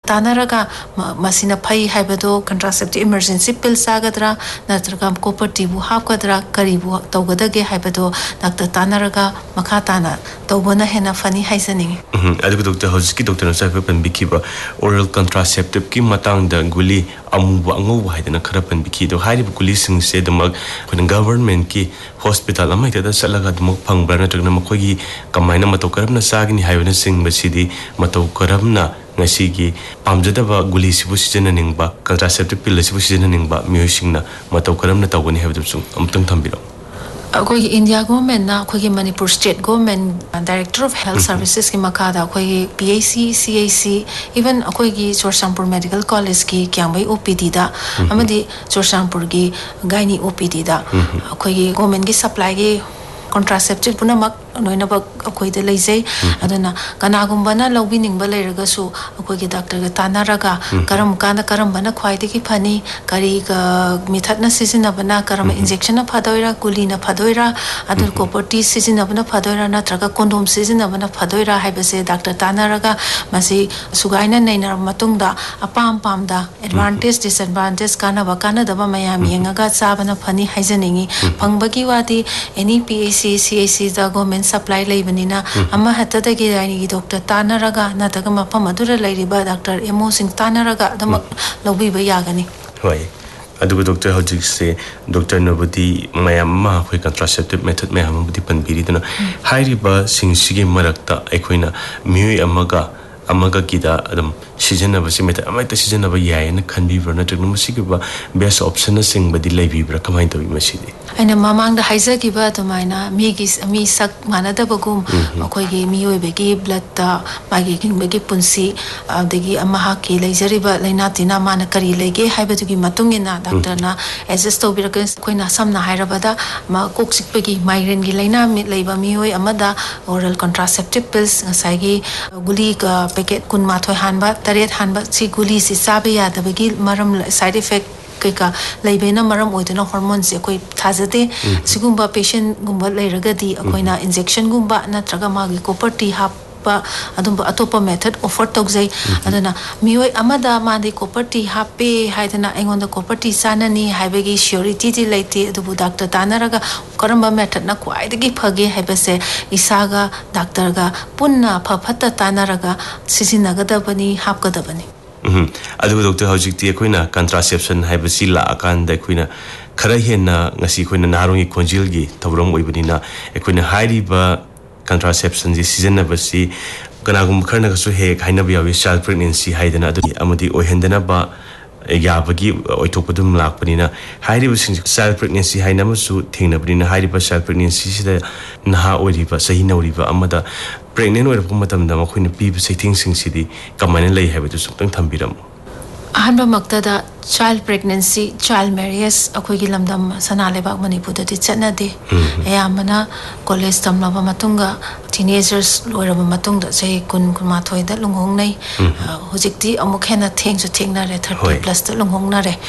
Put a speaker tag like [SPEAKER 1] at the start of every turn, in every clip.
[SPEAKER 1] तानरगा मसिना Fai हाइबदो contraceptive emergency पिल सागद्रा नत्रगा कोपर्टी बु हापकद्रा करीबु तौगदगे हाइबदो doctor तानरगा मखा ताना तौबना हेना funny हाइजनिंग
[SPEAKER 2] अदुग doctor हौजिकी doctor साइफ पनबिकीबा oral contraceptive की मतंग द गुली अमुबा अंगोबा हाइदना खरा पनबिकीदो हाइरिब गुली सिंगसे दमक खुन गवर्नमेंट की hospital अमैदा सलगा Damak फंगब्रा नत्रगना मखोगी कमाइना मतौ करबना सागनी हाइबना Singh बसिदी मतौ करबना ngasi pamjadaba guli sibu sijana ningba contraceptive pill sibu sijana ningba miyosingna matau karamna tawgani habdum sung amtang thambiro
[SPEAKER 1] akoi India government na akoi Manipur state government director of health services ki makada akoi PAC CAC even akoi gi Chorsampur medical college ki kyangbai OPD da amadi Chorsampur gi gaini OPD da akoi government gi supply gi contraceptive punamak noinaba akoi de leijai aduna kanagumba lobiningba leiragasu akoi gi doctor ga tanaraga karam kana karam bana khwaide ki phani kari ga mithat na sijina bana karam injection na phadoira guli na phadoira adur property sijina bana phadoira na traga condom sijina bana phadoira haibase doctor tanaraga masi sugaina naina matungda apam pamda advantage disadvantage kana bakana daba mayam yengaga sabana phani haijaningi phangbagi wadi any PAC CAC da government supply leibanina amma hatta da gi raini gi doctor tanaraga na daga mapam adura leiriba doctor emo sing tanaraga dam lobi ba yagani
[SPEAKER 2] hoi adugo doctor hojik se doctor nobody mayam ma khoi contraceptive method me hamabudi panbiri dana hairiba sing sigi marakta aikoina miui amaga kida adam season basi method amaita season ba yaina khanbi brana tagnu masigi ba best option sing badi leibi bra kamai to masidi
[SPEAKER 1] aina mamang da haiza ki ba to maina mi sak manada bagum akoi gi mioi begi blood ta magi king begi punsi adegi amaha ki leijari ba leina tina mana kari lege haiba gi matung ina doctor na assist to bi rakes koina samna hairabada ma koksik begi migraine gi leina mi leiba mioi amada oral contraceptive pills ngasai gi guli ka packet kun ma thoi hanba taret hanba si guli si sabe yadabagi maram side effect keka leibena maram oidena hormones koi thazate sigumba patient gumba leiragadi akoina injection gumba natraga magi property happa adumba atopa method offer togzai adana mioi amada madi property happe haidana engonda property sanani haibegi surety ti leite adubu doctor tanaraga karamba method na kwaidagi phage haibase isaga doctor ga punna phaphatta tanaraga sisinnagadabani hapkadabani
[SPEAKER 2] adugo doctor hojikti akoina contraception haibasi la akanda akoina khara hena ngasi akoina narongi konjilgi tawrong oibani na akoina hairiba contraception ji season basi kanagum kharna gasu he haina biawi child pregnancy haidana adu amadi ohendana ba yabagi oitopudum lakpanina hairiba child pregnancy haina masu thingnabina hairiba child pregnancy sida naha oiriba sahi nauriba amada pregnant oirapum matamda makhoi piba saithing singsidhi kamaina lei habatu sumtang thambiram
[SPEAKER 1] ahanba maktada child pregnancy child marriage akoi gi lamdam sanalebak manipur da chana de ayamana college tamlaba matunga teenagers loiraba matungda sei kun ma thoi da lunghong nei hojikti amuk hena thengsu thengna re 30 plus da lunghong na re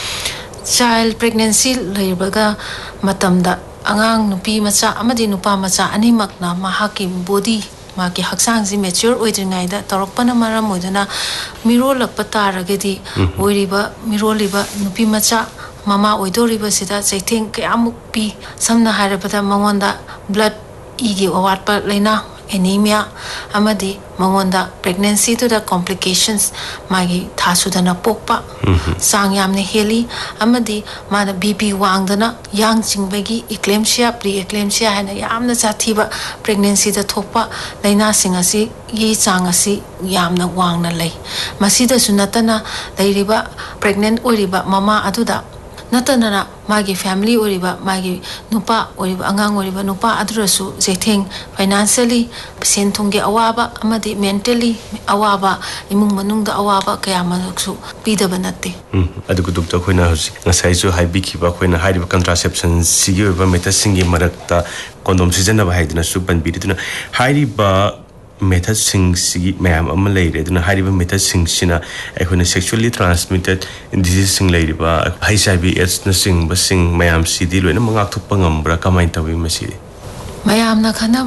[SPEAKER 1] child pregnancy leibaga matamda angang nupi macha amadi nupa macha animak na mahaki body maki haksang si mature oidringai da torokpana maram oidana mirolakpa taragedi oiriba miroliba nupi macha mama oidoriba sida chaitheng kayamuk pi samna harabada mangonda blood igi awatpa leina anemia amadi mangonda pregnancy to the complications magi thasudana pokpa sang yamne heli amadi mana BP wangdana yang jingbagi eclampsia pre-eclampsia hana yamna chathiba pregnancy da thokpa laina singasi gi changasi yamna wangna lei masida sunatana leiriba pregnant oriba mama aduda natana magi family oriba magi nupa oriba angang oriba nupa adurasu jetheng financially senthungge awaba amadi mentally awaba imung manungda awaba kayamaksu pidaba natte
[SPEAKER 2] adugu dukta khoina ngasai su haibi khiba khoina haiba contraception sigi ba meta singi marakta condom season ba haidina su ban bidina haiba method sing sigi mayam am leire duna hariba method sing sina ekhona sexually transmitted disease sing leire ba HIV AIDS na sing ba sing mayam sidi loina mangak thuk pangam bra kamai tawi masiri
[SPEAKER 1] mayam na khana